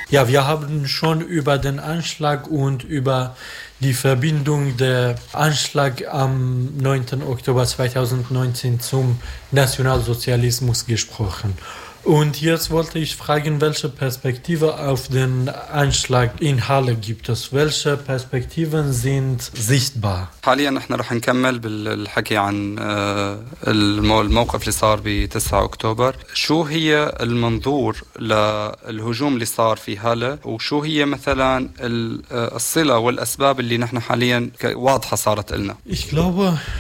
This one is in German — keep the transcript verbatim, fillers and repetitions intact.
Ja, wir haben schon über den Anschlag und über die Verbindung der Anschlag am neunten Oktober zweitausendneunzehn zum Nationalsozialismus gesprochen. Und jetzt wollte ich fragen, welche Perspektive auf den Anschlag in Halle gibt es? Welche Perspektiven sind sichtbar? حاليا نحن رح نكمل بالحكي عن الموقف اللي صار ب تسعة أكتوبر. شو هي المنظور للهجوم اللي صار في هاله وشو هي مثلا الصلة والأسباب اللي نحن حاليا واضحة صارت لنا؟ Ich glaube,